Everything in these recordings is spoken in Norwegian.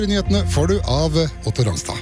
Nyhetene får du av Otto Rangstad.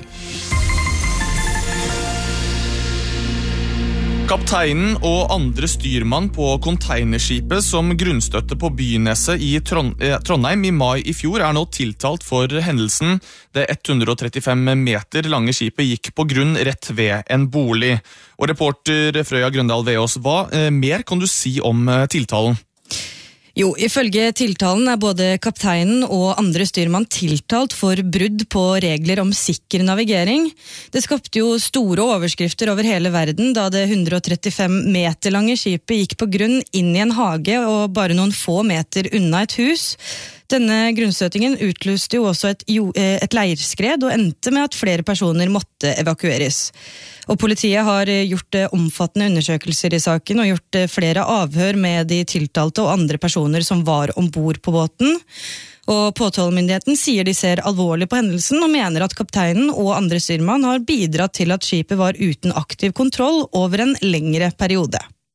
Kapteinen og andre styrmann på containerskipet som grunnstøtte på Byneset i Trondheim i mai i fjor nå tiltalt for hendelsen. Det 135 meter lange skipet gikk på grunn rett ved en bolig. Og reporter Frøya Grøndal Veås, hva mer kan du si om tiltalen? Jo, ifølge tiltalen både kapteinen og andre styrmann tiltalt for brudd på regler om sikker navigering. Det skapte jo store overskrifter over hele verden da det 135 meter lange skipet gikk på grunn inn i en hage og bare noen få meter unna et hus. Denne grunnstøtingen utløste jo også et leirskred og endte med at flere personer måtte evakueres. Og politiet har gjort omfattende undersøkelser i saken og gjort flere avhør med de tiltalte og andre personer som var ombord på båten. Og påtalemyndigheten sier de ser alvorlig på hendelsen og mener at kapteinen og andre styrmann har bidratt til at skipet var uten aktiv kontroll over en lengre periode.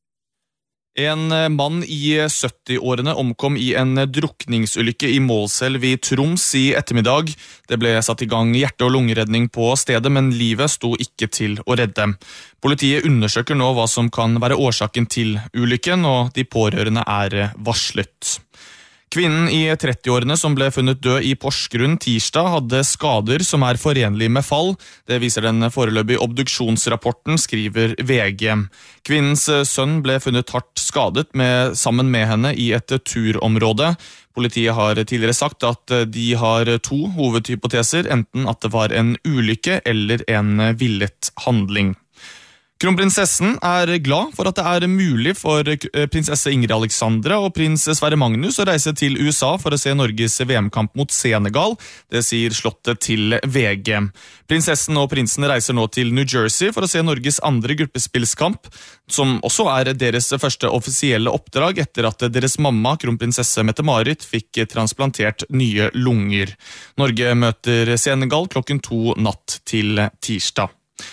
En mann i 70-årene omkom i en drukningsulykke i Målselv i Troms i ettermiddag. Det ble satt i gang hjerte- og lungeredning på stedet, men livet sto ikke til å redde. Politiet undersøker nå hva som kan være årsaken til ulykken, og de pårørende varslet. Kvinnen i 30-årene som ble funnet død i Porsgrunn tirsdag hadde skader som forenlige med fall. Det viser den foreløpige obduksjonsrapporten, skriver VG. Kvinnens sønn ble funnet hardt skadet sammen med henne i et turområde. Politiet har tidligere sagt at de har 2 hovedhypoteser, enten at det var en ulykke eller en villet handling. Kronprinsessen glad for at det mulig for prinsesse Ingrid Alexandra og prins Sverre Magnus å reise til USA for å se Norges VM-kamp mot Senegal. Det sier slottet til VG. Prinsessen og prinsen reiser nå til New Jersey for å se Norges andre gruppespillskamp, som også deres første offisielle oppdrag etter at deres mamma, kronprinsesse Mette-Marit, fikk transplantert nye lunger. Norge møter Senegal 2:00 natt til tirsdag.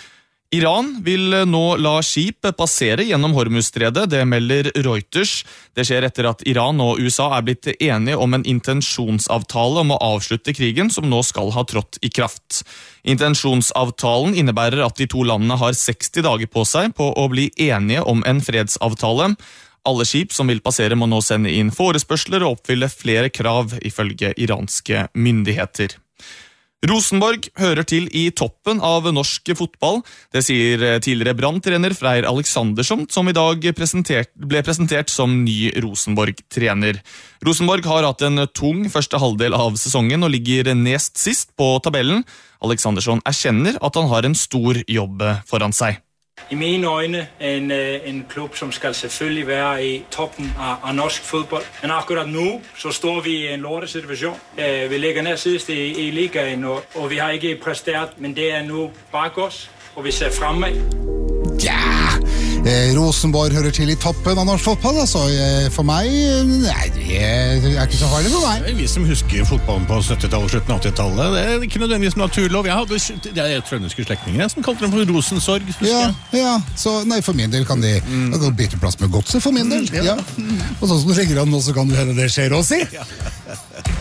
Iran vil nå la skip passere gjennom Hormuzstredet, det melder Reuters. Det skjer etter at Iran og USA blitt enige om en intensjonsavtale om å avslutte krigen, som nå skal ha trådt i kraft. Intensjonsavtalen innebærer at de 2 landene har 60 dager på seg på å bli enige om en fredsavtale. Alle skip som vil passere må nå sende inn forespørsler og oppfylle flere krav, ifølge iranske myndigheter. Rosenborg hører til i toppen av norsk fotball. Det sier tidligere Brann-trener Freyr Alexandersson, som i dag ble presentert som ny Rosenborg-trener. Rosenborg har hatt en tung første halvdel av sesongen og ligger nest sist på tabellen. Alexandersson erkjenner at han har en stor jobb foran seg. I mine øjne en klub, som skal selvfølgelig være i toppen av norsk fodbold. Men akkurat nu, så står vi i en lortesituasjon. Vi ligger ned sidst i ligaen, og vi har ikke præsteret, men det nu bare godt, og vi ser fremad. Ja, Rosenborg hører til i toppen av norsk fotball, altså. For meg, nei, det ikke så farlig for meg. Vi som husker fotballen på 70-tallet og slutten av 80-tallet, det ikke nødvendigvis naturlov. Det trønderske slektninger som kalte dem for Rosensorg, husker jeg. Ja, så nei, for min del kan de bytte plass med godset, for min del. Ja. Og sånn som det ligger an nå, så kan det hende det skjer også, si.